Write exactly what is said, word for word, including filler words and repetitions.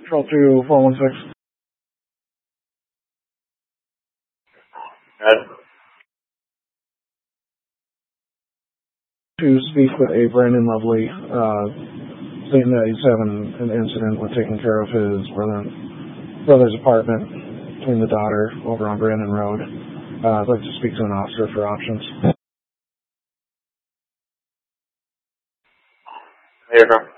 Control two, four one six. Red. To speak with a Brandon Lovely, uh, saying that he's having an incident with taking care of his brother, brother's apartment between the daughter over on Brandon Road. Uh, I'd like to speak to an officer for options. Here you go.